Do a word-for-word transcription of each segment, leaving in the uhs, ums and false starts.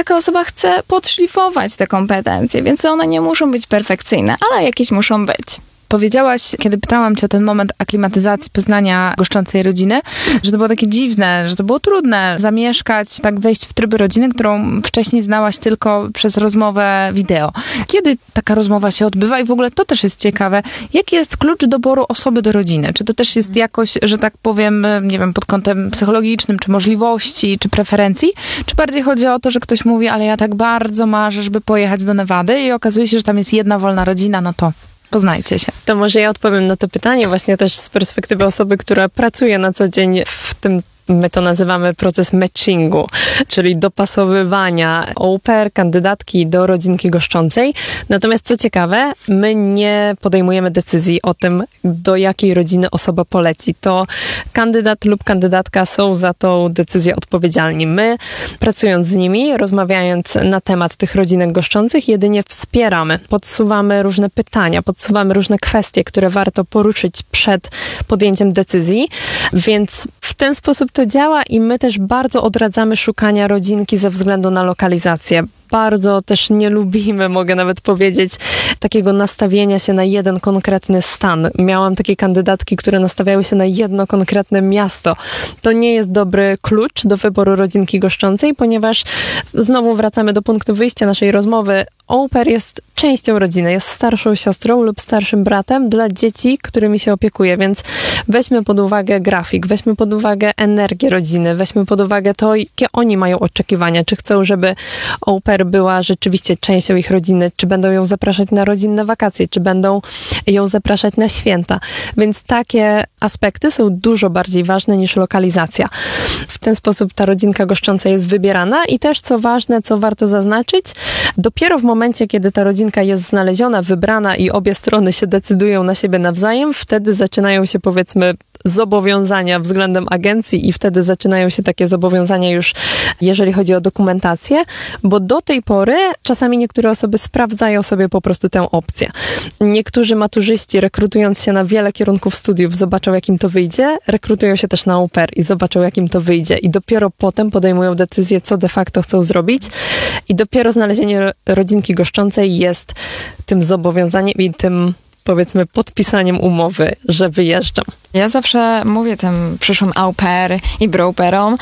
taka osoba chce podszlifować te kompetencje, więc one nie muszą być perfekcyjne, ale jakieś muszą być. Powiedziałaś, kiedy pytałam cię o ten moment aklimatyzacji, poznania goszczącej rodziny, że to było takie dziwne, że to było trudne zamieszkać, tak wejść w tryby rodziny, którą wcześniej znałaś tylko przez rozmowę wideo. Kiedy taka rozmowa się odbywa i w ogóle to też jest ciekawe, jaki jest klucz doboru osoby do rodziny? Czy to też jest jakoś, że tak powiem, nie wiem, pod kątem psychologicznym, czy możliwości, czy preferencji? Czy bardziej chodzi o to, że ktoś mówi, ale ja tak bardzo marzę, żeby pojechać do Nevady i okazuje się, że tam jest jedna wolna rodzina, no to poznajcie się. To może ja odpowiem na to pytanie właśnie też z perspektywy osoby, która pracuje na co dzień w tym, my to nazywamy proces matchingu, czyli dopasowywania au pair, kandydatki do rodzinki goszczącej. Natomiast co ciekawe, my nie podejmujemy decyzji o tym, do jakiej rodziny osoba poleci. To kandydat lub kandydatka są za tą decyzję odpowiedzialni. My, pracując z nimi, rozmawiając na temat tych rodzinek goszczących, jedynie wspieramy, podsuwamy różne pytania, podsuwamy różne kwestie, które warto poruszyć przed podjęciem decyzji, więc w ten sposób to działa i my też bardzo odradzamy szukania rodzinki ze względu na lokalizację. Bardzo też nie lubimy, mogę nawet powiedzieć, takiego nastawienia się na jeden konkretny stan. Miałam takie kandydatki, które nastawiały się na jedno konkretne miasto. To nie jest dobry klucz do wyboru rodzinki goszczącej, ponieważ znowu wracamy do punktu wyjścia naszej rozmowy. Au pair jest częścią rodziny, jest starszą siostrą lub starszym bratem dla dzieci, którymi się opiekuje, więc weźmy pod uwagę grafik, weźmy pod uwagę energię rodziny, weźmy pod uwagę to, jakie oni mają oczekiwania, czy chcą, żeby au pair była rzeczywiście częścią ich rodziny, czy będą ją zapraszać na rodzinne wakacje, czy będą ją zapraszać na święta. Więc takie aspekty są dużo bardziej ważne niż lokalizacja. W ten sposób ta rodzinka goszcząca jest wybierana i też co ważne, co warto zaznaczyć, dopiero w momencie, kiedy ta rodzinka jest znaleziona, wybrana i obie strony się decydują na siebie nawzajem, wtedy zaczynają się, powiedzmy, zobowiązania względem agencji i wtedy zaczynają się takie zobowiązania już, jeżeli chodzi o dokumentację, bo do tej pory czasami niektóre osoby sprawdzają sobie po prostu tę opcję. Niektórzy maturzyści, rekrutując się na wiele kierunków studiów, zobaczą, jak im to wyjdzie, rekrutują się też na au pair i zobaczą, jak im to wyjdzie i dopiero potem podejmują decyzję, co de facto chcą zrobić i dopiero znalezienie rodzinki goszczącej jest tym zobowiązaniem i tym, powiedzmy, podpisaniem umowy, że wyjeżdżam. Ja zawsze mówię tym przyszłym au pair i bro-pairom,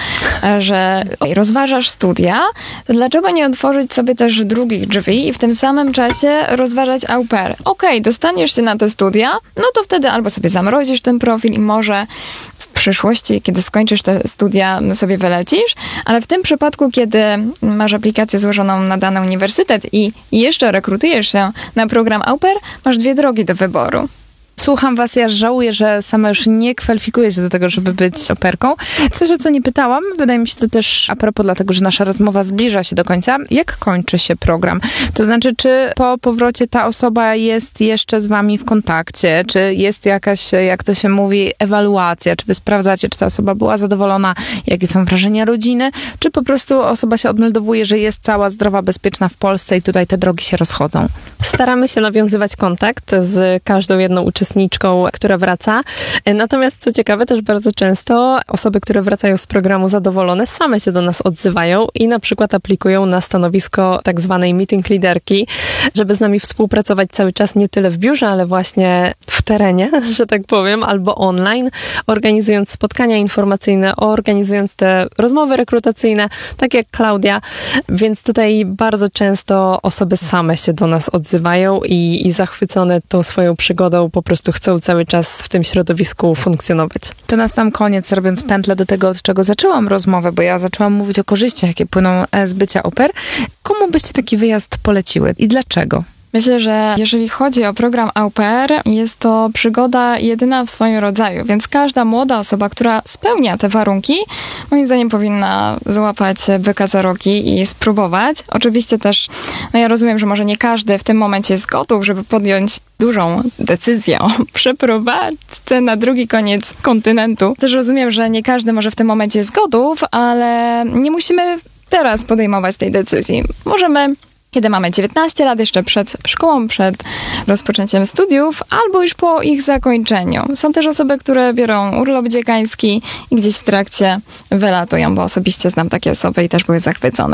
że rozważasz studia, to dlaczego nie otworzyć sobie też drugich drzwi i w tym samym czasie rozważać au pair? Okej, okay, dostaniesz się na te studia, no to wtedy albo sobie zamrozisz ten profil i może w przyszłości, kiedy skończysz te studia, sobie wylecisz, ale w tym przypadku, kiedy masz aplikację złożoną na dany uniwersytet i jeszcze rekrutujesz się na program au pair, masz dwie drogi do wyboru. Słucham was, ja żałuję, że sama już nie kwalifikuję się do tego, żeby być operką. Coś, o co nie pytałam, wydaje mi się to też a propos, dlatego, że nasza rozmowa zbliża się do końca. Jak kończy się program? To znaczy, czy po powrocie ta osoba jest jeszcze z wami w kontakcie? Czy jest jakaś, jak to się mówi, ewaluacja? Czy wy sprawdzacie, czy ta osoba była zadowolona? Jakie są wrażenia rodziny? Czy po prostu osoba się odmeldowuje, że jest cała zdrowa, bezpieczna w Polsce i tutaj te drogi się rozchodzą? Staramy się nawiązywać kontakt z każdą jedną uczestniczką, która wraca. Natomiast co ciekawe, też bardzo często osoby, które wracają z programu zadowolone, same się do nas odzywają i na przykład aplikują na stanowisko tak zwanej meeting liderki, żeby z nami współpracować cały czas nie tyle w biurze, ale właśnie w terenie, że tak powiem, albo online, organizując spotkania informacyjne, organizując te rozmowy rekrutacyjne, tak jak Klaudia. Więc tutaj bardzo często osoby same się do nas odzywają i, i zachwycone tą swoją przygodą po prostu chcą cały czas w tym środowisku funkcjonować. To na sam koniec, robiąc pętlę do tego, od czego zaczęłam rozmowę, bo ja zaczęłam mówić o korzyściach, jakie płyną z bycia au pair. Komu byście taki wyjazd poleciły i dlaczego? Myślę, że jeżeli chodzi o program au pair, jest to przygoda jedyna w swoim rodzaju, więc każda młoda osoba, która spełnia te warunki, moim zdaniem powinna złapać byka za rogi i spróbować. Oczywiście też, no ja rozumiem, że może nie każdy w tym momencie jest gotów, żeby podjąć dużą decyzję o przeprowadzce na drugi koniec kontynentu. Też rozumiem, że nie każdy może w tym momencie jest gotów, ale nie musimy teraz podejmować tej decyzji. Możemy, kiedy mamy dziewiętnaście lat, jeszcze przed szkołą, przed rozpoczęciem studiów, albo już po ich zakończeniu. Są też osoby, które biorą urlop dziekański i gdzieś w trakcie wylatują, bo osobiście znam takie osoby i też były zachwycone.